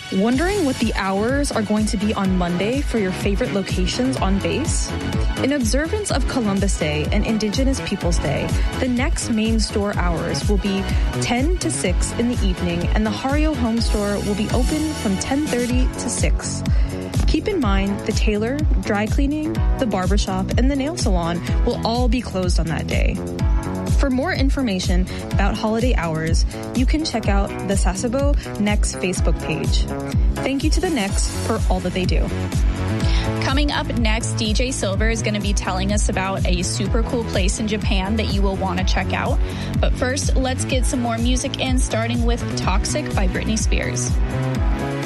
Wondering what the hours are going to be on Monday for your favorite locations on base? In observance of Columbus Day and Indigenous Peoples Day, the next main store hours will be 10 to 6 in the evening, and the Hario Home Store will be open from 10:30 to 6. Keep in mind, the tailor, dry cleaning, the barbershop, and the nail salon will all be closed on that day. For more information about holiday hours, you can check out the Sasebo Next Facebook page. Thank you to the Next for all that they do. Coming up next, DJ Silver is going to be telling us about a super cool place in Japan that you will want to check out. But first, let's get some more music in, starting with Toxic by Britney Spears.